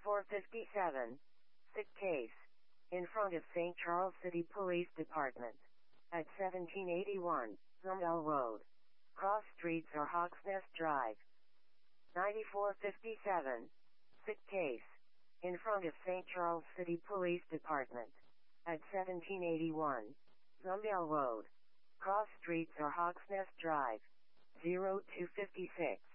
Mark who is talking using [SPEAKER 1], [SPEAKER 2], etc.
[SPEAKER 1] 9457. Sick case. In front of St. Charles City Police Department. At 1781, Zumwell Road. Cross streets or Hawks Nest Drive. 9457. Sick case. In front of St. Charles City Police Department. At 1781, Zumwell Road. Cross streets or Hawks Nest Drive. 0256.